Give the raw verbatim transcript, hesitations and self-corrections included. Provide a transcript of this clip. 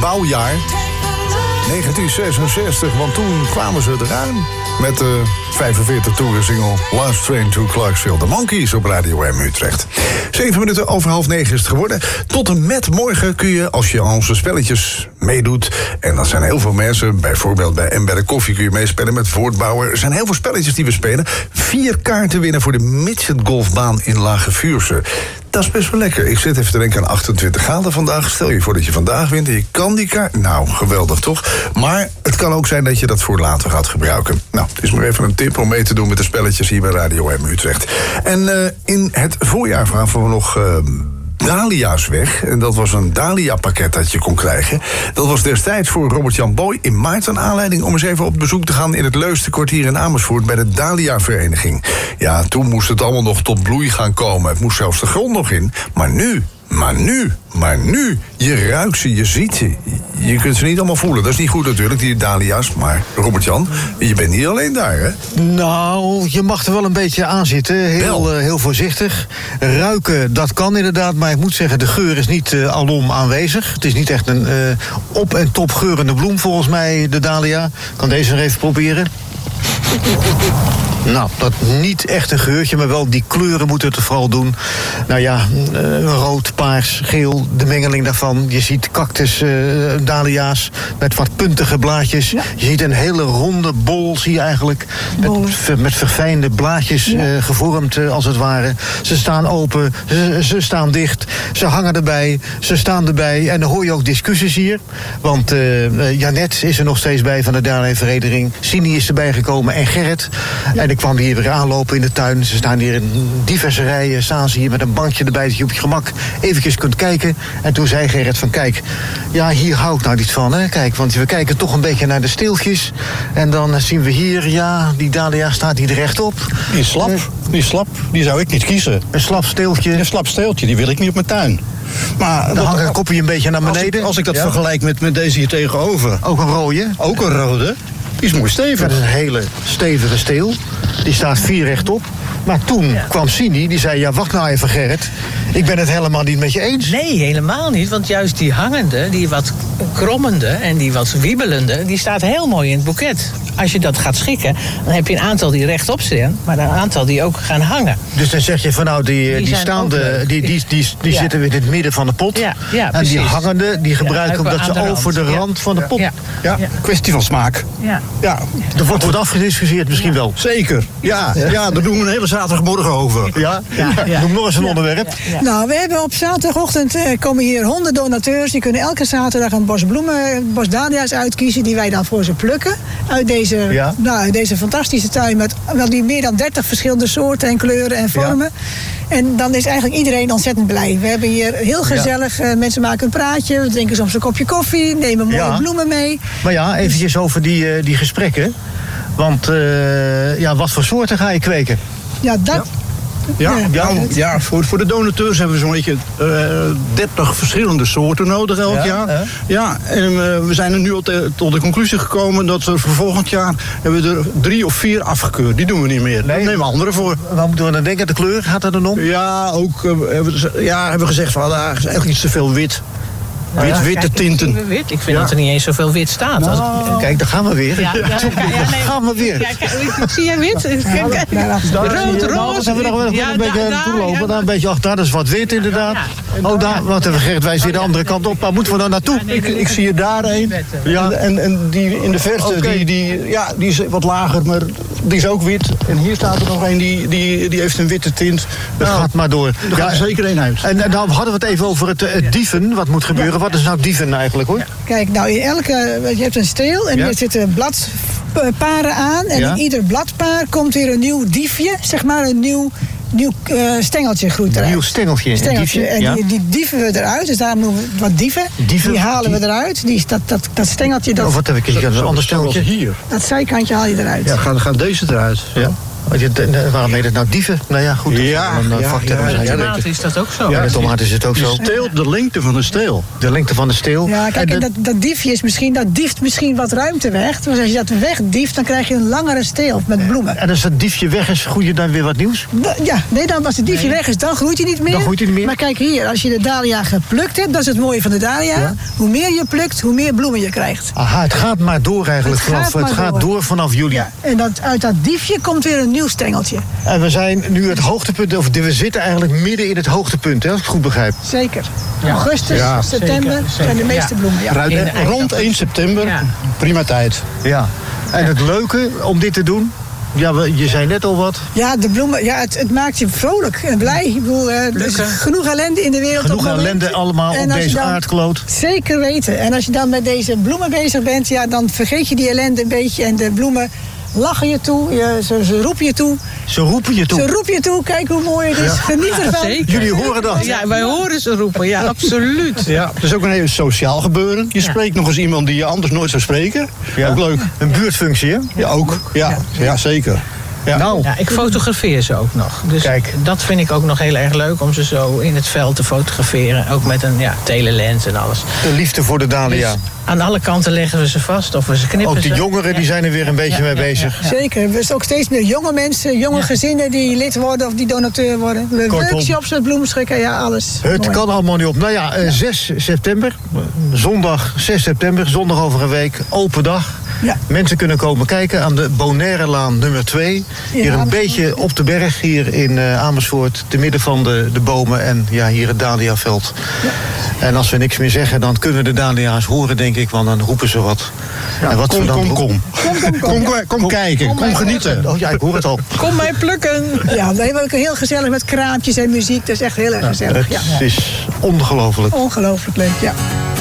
bouwjaar negentien zesenzestig, want toen kwamen ze eraan met de vijfenveertig toeren single Last Train to Clarksville. De Monkees op Radio M Utrecht. Zeven minuten over half negen is het geworden. Tot en met morgen kun je, als je aan onze spelletjes meedoet, en dat zijn heel veel mensen, bijvoorbeeld bij Ember Koffie kun je meespelen met Voortbouwer. Er zijn heel veel spelletjes die we spelen. Vier kaarten winnen voor de Midget Golfbaan in Lage Vuursche. Dat is best wel lekker. Ik zit even te denken aan achtentwintig graden vandaag. Stel je voor dat je vandaag wint en je kan die kaart. Nou, geweldig toch? Maar het kan ook zijn dat je dat voor later gaat gebruiken. Nou, het is maar even een tip om mee te doen met de spelletjes hier bij Radio M Utrecht. En uh, in het voorjaar gaven we nog Uh, Dahlia's weg. En dat was een Dahlia-pakket dat je kon krijgen. Dat was destijds voor Robert-Jan Boy in maart een aanleiding om eens even op bezoek te gaan in het Leusden-kwartier in Amersfoort bij de Dahlia-vereniging. Ja, toen moest het allemaal nog tot bloei gaan komen. Het moest zelfs de grond nog in. Maar nu, maar nu, maar nu, je ruikt ze, je ziet ze. Je kunt ze niet allemaal voelen. Dat is niet goed natuurlijk, die Dahlia's. Maar Robert-Jan, je bent niet alleen daar, hè? Nou, je mag er wel een beetje aan zitten. Heel, uh, heel voorzichtig. Ruiken, dat kan inderdaad. Maar ik moet zeggen, de geur is niet uh, alom aanwezig. Het is niet echt een uh, op- en top geurende bloem, volgens mij, de Dahlia. Ik kan deze nog even proberen. Nou, dat niet echt een geurtje, maar wel die kleuren moeten het vooral doen. Nou ja, uh, rood, paars, geel, de mengeling daarvan. Je ziet cactus, uh, dahlia's met wat puntige blaadjes. Ja. Je ziet een hele ronde bol, zie je eigenlijk. Met, met verfijnde blaadjes ja. uh, gevormd, uh, als het ware. Ze staan open, ze, ze staan dicht, ze hangen erbij, ze staan erbij. En dan hoor je ook discussies hier. Want uh, Janet is er nog steeds bij van de Dahlia-vereniging. Sini is erbij gekomen en Gerrit. Ja. En ik kwam hier weer aanlopen in de tuin. Ze staan hier in diverse rijen. Staan ze hier met een bankje erbij dat je op je gemak eventjes kunt kijken. En toen zei Gerrit van kijk, ja, hier hou ik nou niet van. Hè? Kijk, want we kijken toch een beetje naar de steeltjes. En dan zien we hier, ja, die Dahlia staat hier rechtop. Die is slap, die is slap. Die zou ik niet kiezen. Een slap steeltje. Een slap steeltje, die wil ik niet op mijn tuin. Maar dan hangt het kopje een beetje naar beneden. Als ik, als ik dat ja. vergelijk met, met deze hier tegenover. Ook een rode. Ook een rode. Die is mooi stevig. Dat is een hele stevige steel. Die staat vier rechtop. Maar toen ja. kwam Sini, die zei, ja, wacht nou even Gerrit. Ik ben het helemaal niet met je eens. Nee, helemaal niet. Want juist die hangende, die wat krommende en die wat wiebelende, die staat heel mooi in het boeket. Als je dat gaat schikken, dan heb je een aantal die rechtop staan, maar een aantal die ook gaan hangen. Dus dan zeg je van nou, die, die, die staande, die, die, die, die ja. zitten weer in het midden van de pot. Ja, ja, en die hangende, die gebruiken ja, omdat ze de over de rand ja. van de pot. Ja. Ja. Ja, kwestie van smaak. Ja. Ja. Er wordt wat afgediscussieerd misschien ja. wel. Zeker. Ja, ja. ja, daar doen we een hele zaterdagmorgen over. Ja, ja. ja. Noem nog eens een ja. onderwerp. Ja. Nou, we hebben op zaterdagochtend uh, komen hier honderd donateurs. Die kunnen elke zaterdag een bos bloemen, een bos dahlia's uitkiezen die wij dan voor ze plukken. Uit deze, ja. nou, uit deze fantastische tuin met wel die meer dan dertig verschillende soorten en kleuren en vormen. Ja. En dan is eigenlijk iedereen ontzettend blij. We hebben hier heel gezellig, ja. uh, mensen maken een praatje, we drinken soms een kopje koffie, nemen mooie ja. bloemen mee. Maar ja, eventjes over die, uh, die gesprekken. Want uh, ja, wat voor soorten ga je kweken? Ja, dat... Ja. Ja, ja, ja voor, voor de donateurs hebben we zo'n beetje uh, dertig verschillende soorten nodig elk ja, jaar. Hè? Ja, en uh, we zijn er nu tot de, tot de conclusie gekomen dat we voor volgend jaar hebben we er drie of vier afgekeurd. Die doen we niet meer. Nee. Daar nemen we andere voor. Waar moeten we dan denken? De kleur gaat er dan om? Ja, ook uh, hebben, we, ja, hebben we gezegd van ah, er is eigenlijk iets te veel wit. Nou wit, ja, witte kijk, tinten. Wit. Ik vind ja. dat er niet eens zoveel wit staat. Nou, Als, kijk, daar gaan we weer. Ja, ja, ja, ja, nee, gaan we weer. Ja, kijk, zie jij wit? Ja, rood, rood. Hebben we nog wel ja, een beetje da, toelopen. Ja, daar een beetje achter, dat is wat wit inderdaad. Ja. Oh, daar, wat hebben Gerrit, wij zien de andere kant op. Waar moeten we dan naartoe? Ja, nee, ik, ik zie je daar een. Ja. En, en die in de verte, okay. die, die, ja, die is wat lager, maar die is ook wit. En hier staat er nog een, die, die, die heeft een witte tint. Dat nou, gaat maar door. Er gaat er zeker één uit. En, en nou hadden we het even over het, het dieven, wat moet gebeuren. Wat is nou dieven eigenlijk, hoor? Kijk, nou, in elke, je hebt een steel en ja. er zitten bladparen aan. En ja. in ieder bladpaar komt weer een nieuw diefje, zeg maar, een nieuw... nieuw uh, stengeltje groeit eruit. Een nieuw stengeltje. stengeltje. Diefje, en ja. die, die dieven we eruit. Dus daar noemen we wat dieven. dieven die halen die... we eruit. Die, dat, dat, dat stengeltje... Dat, of wat heb ik hier? Een ander stengeltje hier. Dat zijkantje haal je eruit. Ja, gaan, gaan deze eruit. Ja. Waarom heet het nou dieven? Nou ja, goed. Ja, een, ja, vakterm ja, zijn. ja, Tomaat is dat ook zo. Ja, de tomaat is het ook zo. De steel, de lengte van de steel. De lengte van de steel. Ja, kijk, en dat, dat diefje is misschien, dat dieft misschien wat ruimte weg. Dus als je dat wegdieft, dan krijg je een langere steel met bloemen. En als dat diefje weg is, groeit je dan weer wat nieuws? Da- ja, nee, dan als het diefje weg is, dan groeit hij niet meer. Dan groeit hij niet meer. Maar kijk hier, als je de dahlia geplukt hebt, dat is het mooie van de dahlia. Ja. Hoe meer je plukt, hoe meer bloemen je krijgt. Aha, het gaat maar door eigenlijk. Het vanaf, gaat maar het gaat door. door vanaf juli. Ja, en dat, uit dat diefje komt weer een nieuw stengeltje. En we zijn nu het hoogtepunt, of we zitten eigenlijk midden in het hoogtepunt, hè, als ik het goed begrijp. Zeker. Ja. Augustus, Ja. september Zeker, zeker. zijn de meeste Ja. bloemen. Ja. Ruim- In de Rond één september, Ja. prima tijd. Ja. En het leuke om dit te doen, ja, we- je zei net al wat. Ja, de bloemen, ja, het, het maakt je vrolijk en blij. Ik bedoel, eh, er is Plukken. genoeg ellende in de wereld. Genoeg op het moment. ellende allemaal En op als je deze dan- aardkloot. Zeker weten. En als je dan met deze bloemen bezig bent, ja, dan vergeet je die ellende een beetje. En de bloemen lachen je toe, je, ze, ze roepen je toe. Ze roepen je toe. Ze roepen je toe, kijk hoe mooi het is. Geniet ervan. Zeker. Jullie horen dat. Ja, wij horen ze roepen. Ja, absoluut. Ja, het is ook een heel sociaal gebeuren. Je Ja. spreekt nog eens iemand die je anders nooit zou spreken. Ja. Ook leuk. Een buurtfunctie, hè? Ja, ook. Ja, ja zeker. Ja. Nou, Ja, ik fotografeer ze ook nog. Dus Kijk. dat vind ik ook nog heel erg leuk om ze zo in het veld te fotograferen. Ook met een ja, telelens en alles. de liefde voor de dahlia. Dus aan alle kanten leggen we ze vast of we ze knippen. Ook de ze. jongeren die Ja. zijn er weer een beetje Ja, mee ja, bezig. ja. Zeker. Er zijn ook steeds meer jonge mensen, jonge Ja. gezinnen die lid worden of die donateur worden. We Kortom. workshops met bloemschikken, ja, alles. Het Mooi. kan allemaal niet op. Nou ja, eh, zes september, zondag zes september, zondag over een week, open dag. Ja. Mensen kunnen komen kijken aan de Bonairelaan nummer twee. Hier een Amersfoort. beetje op de berg, hier in eh, Amersfoort, te midden van de, de bomen en ja, hier het dahliaveld. En als we niks meer zeggen, dan kunnen de dahlia's horen, denk ik, want dan roepen ze wat. en wat Kom, we dan kom, roepen- kom. Kom, kom, kom kijken, kom genieten. Oh ja, ik hoor het al. Kom mij plukken. Ja, we hebben ook heel gezellig met kraampjes en muziek. Dat is echt heel erg gezellig. Ja. Het is ongelooflijk. Ongelooflijk leuk, ja.